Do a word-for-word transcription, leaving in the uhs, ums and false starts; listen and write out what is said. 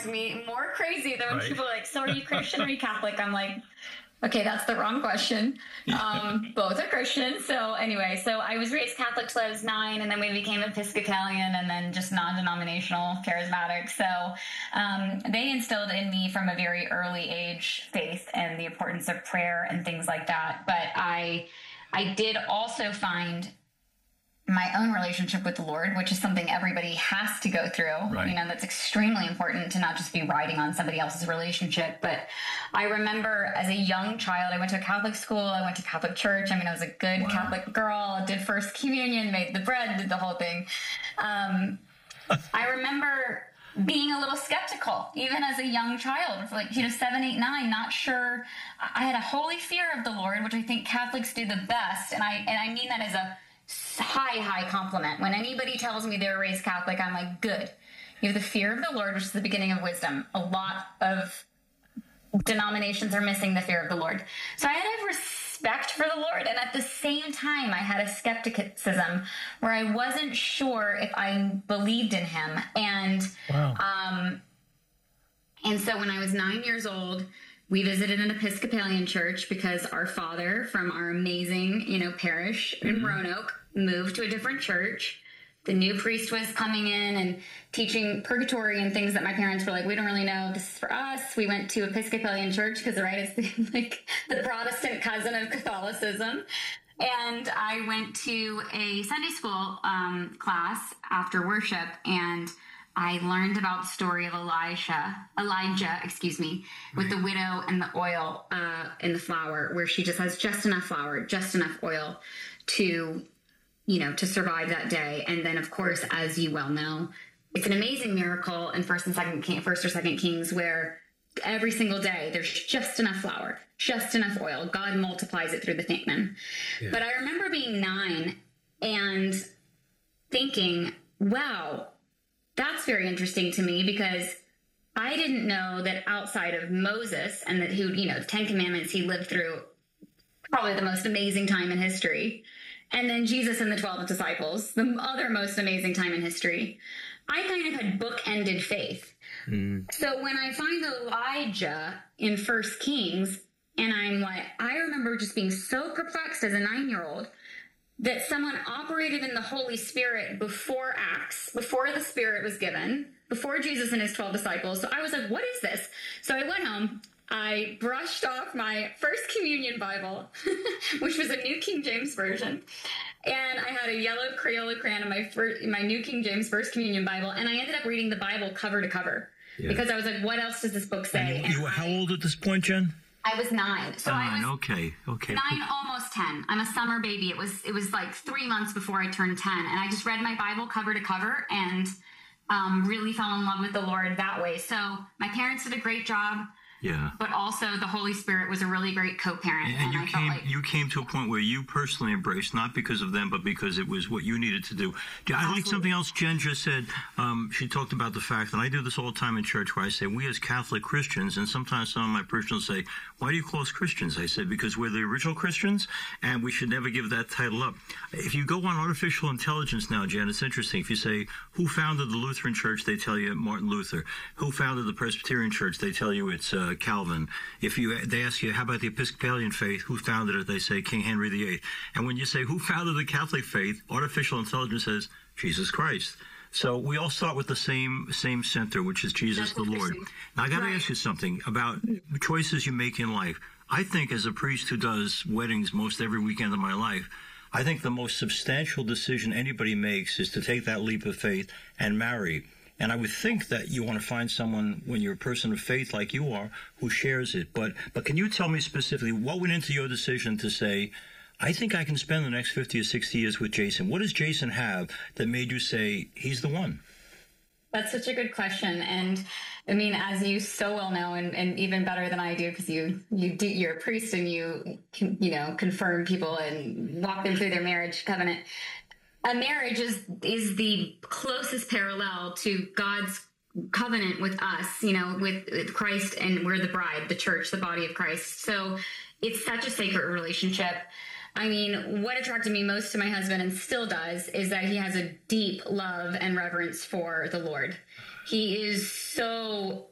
drives me more crazy than when right. people are like, so are you Christian or are you Catholic? I'm like, okay, that's the wrong question. Um, both are Christian. So anyway, so I was raised Catholic till I was nine, and then we became Episcopalian and then just non-denominational charismatic. So um, they instilled in me from a very early age faith and the importance of prayer and things like that. But I, I did also find my own relationship with the Lord, which is something everybody has to go through. Right. You know, that's extremely important to not just be riding on somebody else's relationship. But I remember as a young child, I went to a Catholic school. I went to Catholic church. I mean, I was a good wow. Catholic girl, did first communion, made the bread, did the whole thing. Um, I remember being a little skeptical, even as a young child, like, you know, seven, eight, nine, not sure. I had a holy fear of the Lord, which I think Catholics do the best. And I, and I mean that as a high, high compliment. When anybody tells me they were raised Catholic, I'm like, good. You have the fear of the Lord, which is the beginning of wisdom. A lot of denominations are missing the fear of the Lord. So I had a respect for the Lord, and at the same time, I had a skepticism where I wasn't sure if I believed in him. And, wow. um, and so when I was nine years old, we visited an Episcopalian church because our father from our amazing, you know, parish in mm-hmm. Roanoke moved to a different church. The new priest was coming in and teaching purgatory and things that my parents were like, we don't really know. This is for us. We went to Episcopalian church because, right, it's the, like the Protestant cousin of Catholicism. And I went to a Sunday school um, class after worship, and I learned about the story of Elijah, Elijah, excuse me, with the widow and the oil uh, in the flour, where she just has just enough flour, just enough oil to, you know, to survive that day. And then, of course, as you well know, it's an amazing miracle in First and Second King, First or Second Kings, where every single day there's just enough flour, just enough oil. God multiplies it through the famine. Yeah. But I remember being nine and thinking, wow, that's very interesting to me, because I didn't know that outside of Moses and that who, you know, the Ten Commandments, he lived through probably the most amazing time in history. And then Jesus and the twelve disciples, the other most amazing time in history. I kind of had book-ended faith. Mm. So when I find Elijah in First Kings, and I'm like, I remember just being so perplexed as a nine-year-old that someone operated in the Holy Spirit before Acts, before the Spirit was given, before Jesus and his twelve disciples. So I was like, what is this? So I went home. I brushed off my First Communion Bible, which was a New King James Version. And I had a yellow Crayola crayon in my, first, in my New King James First Communion Bible. And I ended up reading the Bible cover to cover. Yeah. Because I was like, what else does this book say? And you, you were how old at this point, Jen? I was nine. So nine, I was okay, okay. Nine, almost ten. I'm a summer baby. It was it was like three months before I turned ten, and I just read my Bible cover to cover and um, really fell in love with the Lord that way. So my parents did a great job. Yeah. But also the Holy Spirit was a really great co-parent. And, and, and you I came like, you came to a point where you personally embraced, not because of them, but because it was what you needed to do. I like something else Jen just said. Um, she talked about the fact, and I do this all the time in church, where I say, we as Catholic Christians, and sometimes some of my parishioners say, why do you call us Christians? I said, because we're the original Christians, and we should never give that title up. If you go on artificial intelligence now, Jen, it's interesting. If you say, who founded the Lutheran Church, they tell you Martin Luther. Who founded the Presbyterian Church, they tell you it's uh, Calvin. If you they ask you, how about the Episcopalian faith, who founded it, they say King Henry the Eighth. And when you say, who founded the Catholic faith, artificial intelligence says Jesus Christ. So we all start with the same same center, which is Jesus the Lord. Now, I got to right. ask you something about choices you make in life. I think as a priest who does weddings most every weekend of my life, I think the most substantial decision anybody makes is to take that leap of faith and marry. And I would think that you want to find someone, when you're a person of faith like you are, who shares it. But but can you tell me specifically what went into your decision to say, I think I can spend the next fifty or sixty years with Jason? What does Jason have that made you say, he's the one? That's such a good question. And I mean, as you so well know, and, and even better than I do, because you, you do, you're a priest and you, can, you know, confirm people and walk them through their marriage covenant. A marriage is is the closest parallel to God's covenant with us, you know, with, with Christ, and we're the bride, the church, the body of Christ. So it's such a sacred relationship. I mean, what attracted me most to my husband, and still does, is that he has a deep love and reverence for the Lord. He is so